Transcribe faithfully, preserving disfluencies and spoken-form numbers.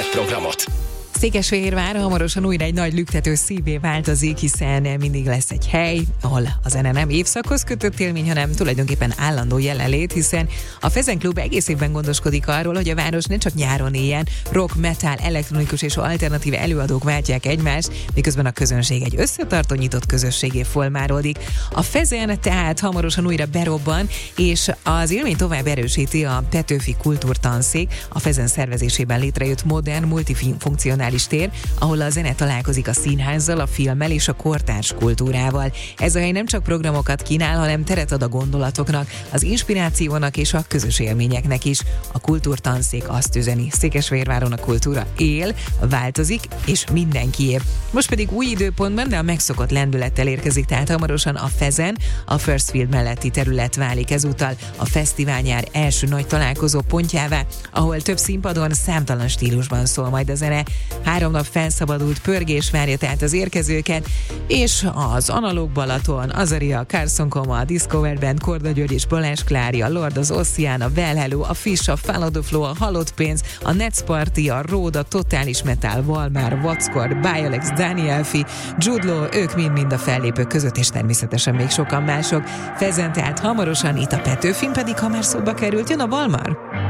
programot. Székesfehérvár hamarosan újra egy nagy lüktető szívvé változik, hiszen mindig lesz egy hely, ahol a zene nem évszakhoz kötött élmény, hanem tulajdonképpen állandó jelenlét, hiszen a Fezen Klub egész évben gondoskodik arról, hogy a város ne csak nyáron éljen, rock, metal, elektronikus és alternatív előadók váltják egymást, miközben a közönség egy összetartó nyitott közösségé formálódik. A Fezen tehát hamarosan újra berobban, és az élmény tovább erősíti a Petőfi Kultúrtanszék, a Fezen szervezésében létrejött modern, multifunkcionális tér, ahol a zene találkozik a színházzal, a filmmel és a kortárs kultúrával. Ez a hely nem csak programokat kínál, hanem teret ad a gondolatoknak, az inspirációnak és a közös élményeknek is. A Kultúrtanszék azt üzeni: Székesfehérváron a kultúra él, változik, és mindenkié. Most pedig új időpontban, de a megszokott lendülettel érkezik, tehát hamarosan a Fezen, a First Field melletti terület válik ezúttal a fesztiválnyár első nagy találkozó pontjává, ahol több színpadon számtalan stílusban szól majd a zene. Három nap felszabadult pörgés várja tehát az érkezőket, és az Analóg Balaton, Azaria, Carson Coma, a Discover Band, Korda György és Balázs Klári, a Lord, az Ocean, a Well Hello, a Fish, a Follow the Flow, a Halott Pénz, a Nets Party, a Road, a Totális Metal, Valmár, Vackor, Bialex, Danielfi, Jude Law, ők mind-mind a fellépők között, és természetesen még sokan mások. Fezen tehát hamarosan, itt a Petőfin pedig, ha már szóba került, jön a Valmár.